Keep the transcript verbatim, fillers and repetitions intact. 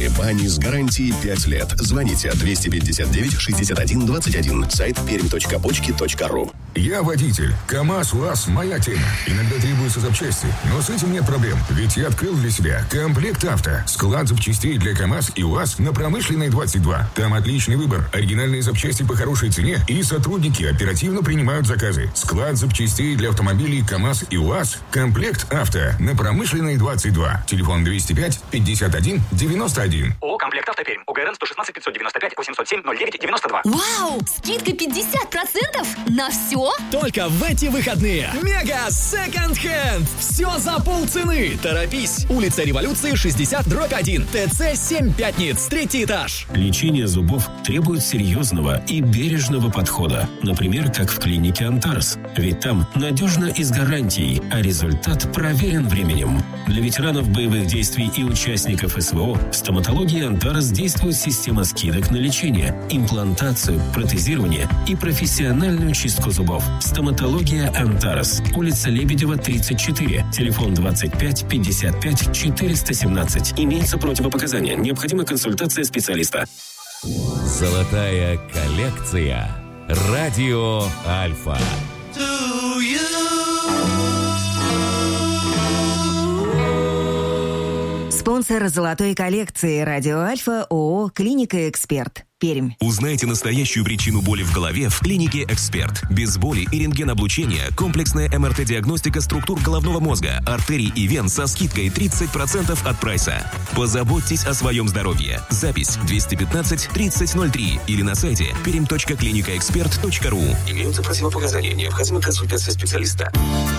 Новые бани с гарантией пять лет. Звоните двести пятьдесят девять шестьдесят один двадцать один. Сайт пермь точка бочки точка ру. Я водитель. КамАЗ, УАЗ – моя тема. Иногда требуются запчасти, но с этим нет проблем. Ведь я открыл для себя Комплект Авто. Склад запчастей для КамАЗ и УАЗ на Промышленной двадцать два. Там отличный выбор, оригинальные запчасти по хорошей цене и сотрудники оперативно принимают заказы. Склад запчастей для автомобилей КамАЗ и УАЗ. Комплект Авто на Промышленной двадцать два. Телефон двести пять пятьдесят один девяносто один. ООО «Комплект Авто Пермь». ОГРН сто шестнадцать пятьсот девяносто пять восемьсот семь ноль девять девяносто два. Вау! Скидка пятьдесят процентов на все? Только в эти выходные. Мега Second Hand. Все за полцены. Торопись. Улица Революции, шестьдесят дробь один. ТЦ семь Пятниц. Третий этаж. Лечение зубов требует серьезного и бережного подхода. Например, как в клинике Антарес. Ведь там надежно и с гарантией, а результат проверен временем. Для ветеранов боевых действий и участников СВО в стоматологии Антарес действует система скидок на лечение, имплантацию, протезирование и профессиональную чистку зубов. Стоматология Антарес. Улица Лебедева, тридцать четыре. Телефон двадцать пять пятьдесят пять четыреста семнадцать. Имеются противопоказания. Необходима консультация специалиста. Золотая коллекция. Радио Альфа. Спонсор золотой коллекции «Радио Альфа» ООО «Клиника Эксперт». Пермь. Узнайте настоящую причину боли в голове в клинике «Эксперт». Без боли и рентгеноблучения комплексная эм эр тэ-диагностика структур головного мозга, артерий и вен со скидкой тридцать процентов от прайса. Позаботьтесь о своем здоровье. Запись двести пятнадцать тридцать ноль три или на сайте пермь точка клиника эксперт точка ру. Имеются противопоказания. Необходима консультация специалиста.